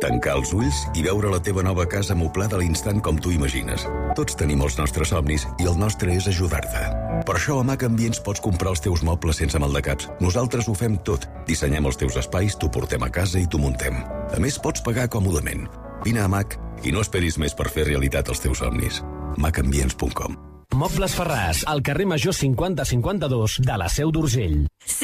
Tancar els ulls i veure la teva nova casa moblada a l'instant com tu imagines. Tots tenim els nostres somnis i el nostre és ajudar-te. Per això a MAC Ambients pots comprar els teus mobles sense maldecaps. Nosaltres ho fem tot. Dissenyem els teus espais, t'ho portem a casa i t'ho muntem. A més, pots pagar còmodament. Vine a MAC i no esperis més per fer realitat els teus somnis. macambients.com. Mobles Ferràs, al carrer Major 5052 de la Seu d'Urgell.